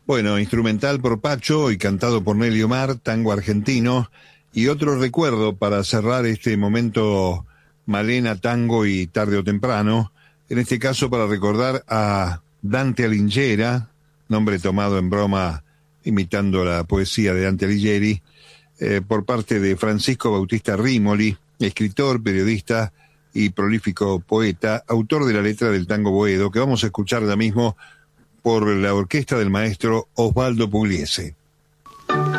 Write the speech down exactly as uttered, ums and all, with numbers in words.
Bueno, instrumental por Pacho y cantado por Nelly Omar, tango argentino. Y otro recuerdo para cerrar este momento Malena, tango y tarde o temprano. En este caso para recordar a Dante Alighieri, nombre tomado en broma imitando la poesía de Dante Alighieri, eh, por parte de Francisco Bautista Rimoli, escritor, periodista y prolífico poeta, autor de la letra del tango Boedo, que vamos a escuchar ya mismo por la orquesta del maestro Osvaldo Pugliese.